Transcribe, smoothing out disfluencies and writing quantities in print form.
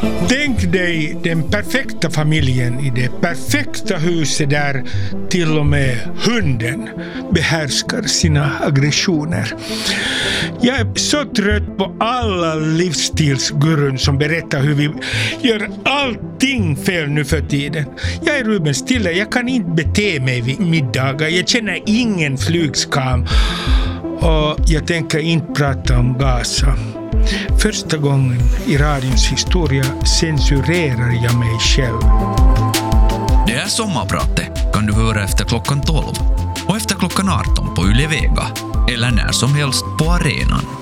Tänk dig den perfekta familjen i det perfekta huset där till och med hunden behärskar sina aggressioner. Jag är så trött på alla livsstilsgurun som berättar hur vi gör allting fel nu för tiden. Jag är Ruben Stille, jag kan inte bete mig vid middagar, jag känner ingen flygskam och jag tänker inte prata om Gaza. Första gången i radions historia censurerar jag mig själv. Det är Sommarpratet kan du höra efter klockan 12 och efter klockan 18 på Yle Vega eller när som helst på arenan.